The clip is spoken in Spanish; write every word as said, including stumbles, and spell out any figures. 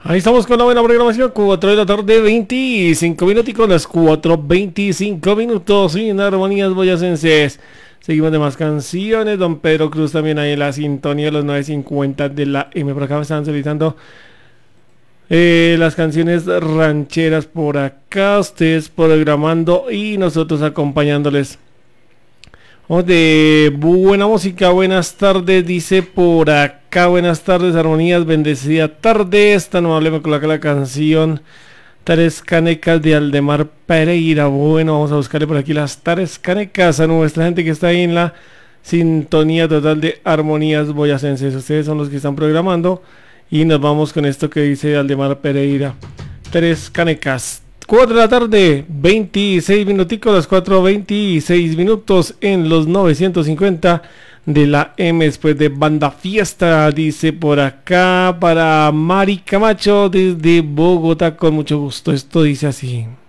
Ahí estamos con la buena programación, cuatro de la tarde, veinticinco minutos, las cuatro veinticinco minutos, y en armonías boyacenses. Seguimos de más canciones, don Pedro Cruz también ahí en la sintonía de los nueve cincuenta de la M. Por acá me están solicitando eh, las canciones rancheras por acá, ustedes programando y nosotros acompañándoles. Vamos de buena música, buenas tardes, dice por acá, buenas tardes, armonías, bendecida tarde, esta amable me coloca la canción Tres Canecas de Aldemar Pereira. Bueno, vamos a buscarle por aquí las Tres Canecas a nuestra gente que está ahí en la sintonía total de armonías boyacenses. Ustedes son los que están programando y nos vamos con esto que dice Aldemar Pereira. Tres Canecas. cuatro de la tarde, veintiséis minuticos, las cuatro veintiséis minutos en los novecientos cincuenta de la M, después de Banda Fiesta, dice por acá, para Mari Camacho desde Bogotá, con mucho gusto, esto dice así.